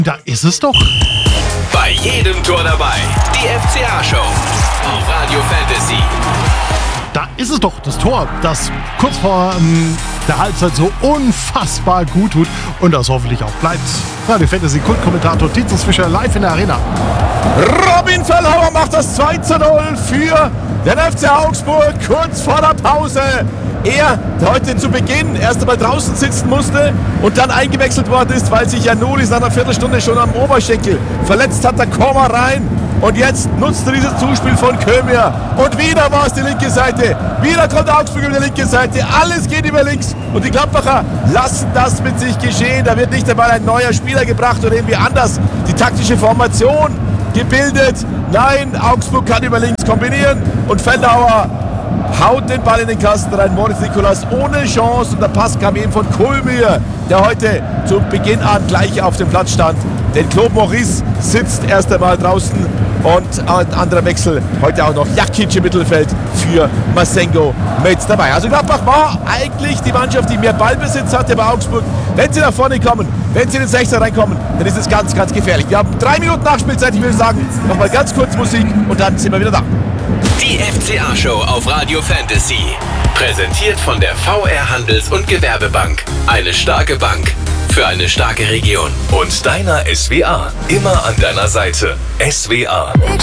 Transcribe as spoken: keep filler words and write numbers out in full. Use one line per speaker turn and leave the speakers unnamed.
Da ist es doch.
Bei jedem Tor dabei. Die F C A-Show auf Radio Fantasy.
Da ist es doch, das Tor, das kurz vor ähm, der Halbzeit so unfassbar gut tut und das hoffentlich auch bleibt. Radio Fantasy Kultkommentator Titus Fischer live in der Arena.
Robin Fellhauer macht das zwei zu null für den F C Augsburg kurz vor der Pause. Er, der heute zu Beginn erst einmal draußen sitzen musste und dann eingewechselt worden ist, weil sich Janulis nach einer Viertelstunde schon am Oberschenkel verletzt hat, da kommt er rein. Und jetzt nutzt er dieses Zuspiel von Kömier. Und wieder war es die linke Seite. Wieder kommt Augsburg über die linke Seite. Alles geht über links. Und die Gladbacher lassen das mit sich geschehen. Da wird nicht einmal ein neuer Spieler gebracht oder irgendwie anders die taktische Formation gebildet. Nein, Augsburg kann über links kombinieren. Und Feldauer haut den Ball in den Kasten rein. Moritz Nikolas ohne Chance. Und der Pass kam eben von Kulmier, der heute zum Beginn an gleich auf dem Platz stand. Denn Claude Maurice sitzt erst einmal draußen. Und ein anderer Wechsel, heute auch noch Jakic im Mittelfeld für Masengo mit dabei. Also Gladbach war eigentlich die Mannschaft, die mehr Ballbesitz hatte bei Augsburg. Wenn sie nach vorne kommen, wenn sie in den Sechser reinkommen, dann ist es ganz, ganz gefährlich. Wir haben drei Minuten Nachspielzeit, ich will sagen, nochmal ganz kurz Musik und dann sind wir wieder da.
Die F C A-Show auf Radio Fantasy. Präsentiert von der V R Handels- und Gewerbebank. Eine starke Bank für eine starke Region. Und deiner S W A. Immer an deiner Seite. S W A.